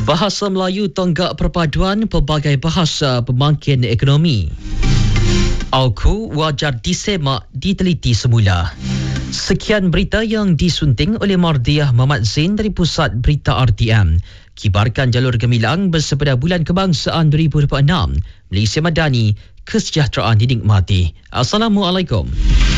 Bahasa Melayu tonggak perpaduan pelbagai bahasa pembangkit ekonomi. Auku wajar disemak diteliti semula. Sekian berita yang disunting oleh Mardiah Muhammad Zain dari Pusat Berita RTM. Kibarkan jalur gemilang bersepeda Bulan Kebangsaan 2026. Malaysia Madani, kesejahteraan dinikmati. Assalamualaikum.